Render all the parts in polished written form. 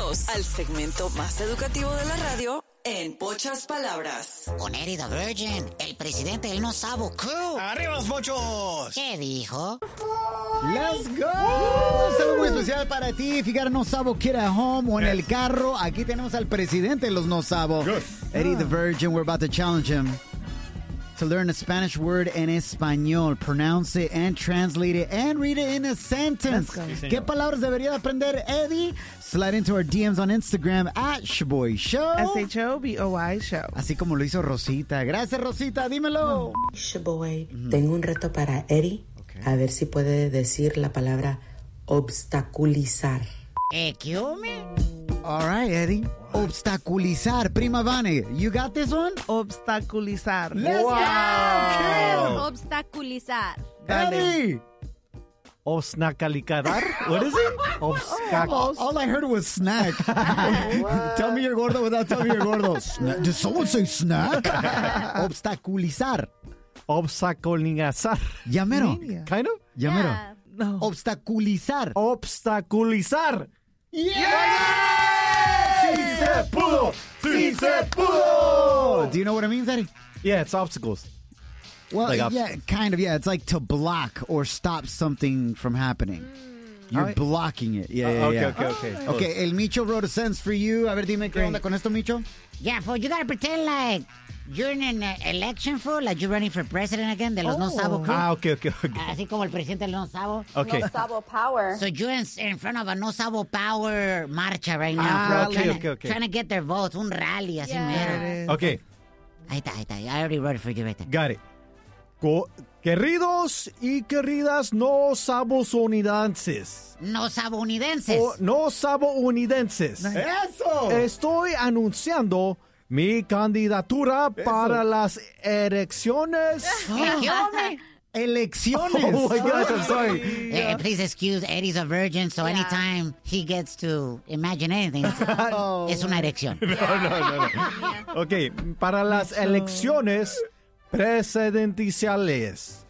Bienvenidos al segmento más educativo de la radio, En Pochas Palabras. Con Eddie the Virgin, el presidente del No Sabo Crew. ¡Arriba los mochos! ¿Qué dijo? ¡Let's go! Un saludo muy especial para ti. Fijar No Sabo Kid at Home o en el carro. Aquí tenemos al presidente de los No Sabo, Eddie the Virgin. We're about to challenge him to learn a Spanish word en español, pronounce it and translate it and read it in a sentence. ¿Qué palabras debería aprender Eddie? Slide into our DMs on Instagram at Shoboy Show. SHOBOY Show. Así como lo hizo Rosita. Gracias, Rosita. Dímelo. Shoboy, tengo un reto para Eddie. A ver si puede decir la palabra obstaculizar. ¿Qué me? All right, Eddie. Obstaculizar. Prima Vane, you got this one? Obstaculizar. Let's go! Obstaculizar. Eddie! Obstaculicadar? What is it? All I heard was snack. Tell me you're gordo without telling me you're gordo. Did someone say snack? Obstaculizar. Obstaculizar. Ya mero. Kind of? Ya mero. Yeah. No. Obstaculizar. Obstaculizar. ¡Sí se pudo! ¡Sí se pudo! Do you know what it means, Eddie? Yeah, it's obstacles. Well, Like yeah, kind of, yeah. It's like to block or stop something from happening. You're Alright. blocking it. Yeah. Okay. Okay, El Micho wrote a sentence for you. A ver, dime qué onda con esto, Micho. Yeah, fool, you gotta pretend like you're in an election, fool, like you're running for president again de los No Sabo Crew. Okay. Así como el presidente del No Sabo. Okay. No Sabo Power. So you're in front of a No Sabo Power marcha right now. okay, fool, okay. Trying to get their votes. Un rally, así mero. Okay, Ahí está. I already wrote it for you right there. got it. Queridos y queridas no sabounidenses. No Sabonidenses. No sabounidenses. ¡Eso! Estoy anunciando mi candidatura para las elecciones. ¿Qué hombre? Elecciones. Oh my gosh, I'm sorry. Please excuse, Eddie's a virgin, so anytime he gets to imagine anything, es una erección. Ok, para las elecciones presidenciales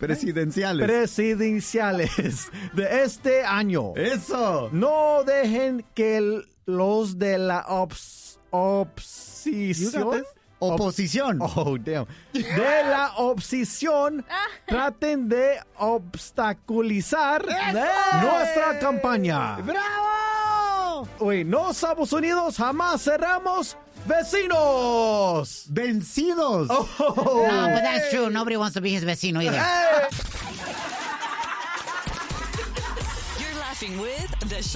de este año. Eso. No dejen que los de la oposición. Oposición. Oh, damn. De la oposición traten de obstaculizar nuestra campaña. ¡Bravo! Uy, no Estados Unidos jamás cerramos vecinos. Vencidos. Oh. No, but that's true. Nobody wants to be his vecino either. You're laughing with The